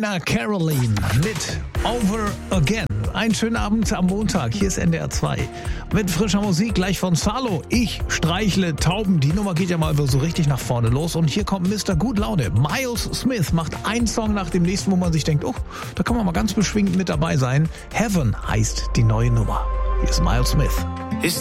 Rainer Caroline mit Over Again. Einen schönen Abend am Montag. Hier ist NDR 2 mit frischer Musik gleich von Salo. Ich streichle Tauben. Die Nummer geht ja mal so richtig nach vorne los. Und hier kommt Mr. Gut Laune. Miles Smith macht einen Song nach dem nächsten, wo man sich denkt, oh, da kann man mal ganz beschwingt mit dabei sein. Heaven heißt die neue Nummer. Hier ist Miles Smith.